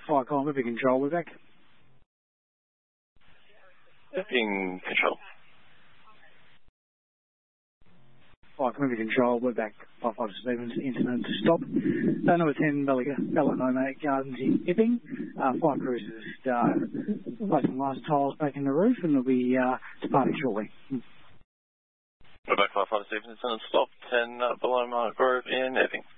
Fire Whipping Control, we're back. Whipping Control. Fire Whipping Control, we're back. 55 Stevens, incident to stop. Number 10, Bellinoma Gardens in Epping. Fire crews just placing last tiles back in the roof and they'll be departing shortly. We're back 55 Stevens, incident stop. 10 Bellinoma Grove in Epping.